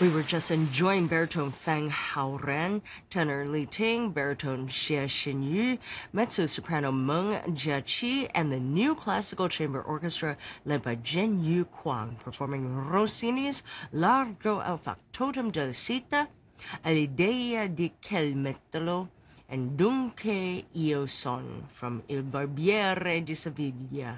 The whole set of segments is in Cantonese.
We were just enjoying baritone Fang Haoran, tenor Li Ting, baritone Xie Xinyu, mezzo-soprano Meng Jiaqi, and the new classical chamber orchestra led by Jin Yu Kwang, performing Rossini's Largo al Factotum della Città, All'idea di quel metallo, and Dunque io son from Il Barbiere di Sevilla。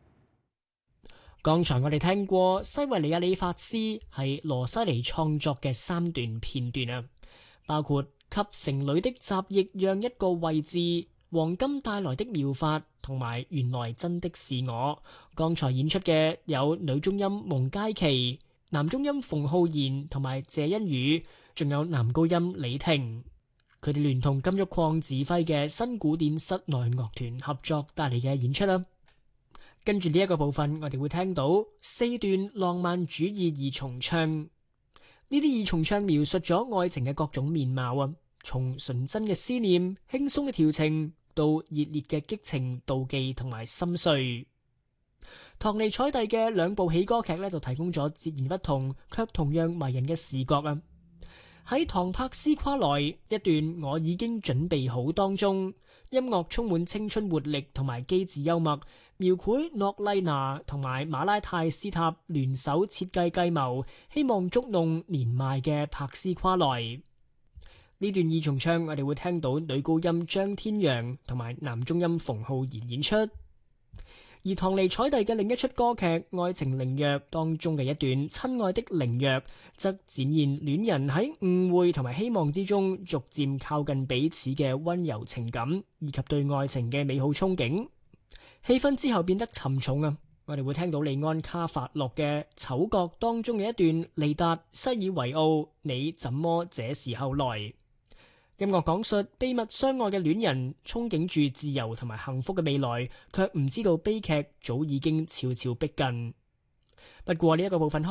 剛才我哋聽過西維尼亞理髮師係羅西尼創作嘅3段片段啊，包括給城裏的雜役讓一個位置、黃金帶來的妙法同埋原來真的是我。剛才演出嘅有女中音蒙佳琪、男中音馮浩然同埋謝欣宇，仲有男高音李婷。佢哋聯同金玉礦指揮嘅新古典室內樂團合作帶嚟嘅演出啦。跟住呢一個部分，我哋會聽到4段浪漫主義二重唱。呢啲二重唱描述咗愛情嘅各種面貌啊，從純真嘅思念、輕鬆嘅調情，到熱烈嘅激情、妒忌同埋心碎。唐尼采蒂嘅2部喜歌劇咧，就提供咗截然不同卻同樣迷人嘅視覺啊。喺唐柏斯夸萊一段我已經準備好當中，音樂充滿青春活力同埋機智幽默，描繪諾麗娜同埋馬拉泰斯塔聯手設計計謀，希望捉弄年邁嘅柏斯夸萊。呢段二重唱我哋會聽到女高音張天陽同埋男中音馮浩然演出。而唐尼采蒂嘅另一出歌劇《愛情靈藥》當中嘅一段親愛的靈藥，則展現戀人喺誤會同埋希望之中逐漸靠近彼此嘅溫柔情感，以及對愛情嘅美好憧憬。氣氛之後變得沉重啊！我哋會聽到利安卡法洛嘅《丑角》當中嘅一段利達西爾維奧，你怎麼這時候來？音樂講述秘密相愛嘅戀人憧憬住自由同埋幸福嘅未來，卻唔知道悲劇早已經悄悄逼近。不過呢一個部分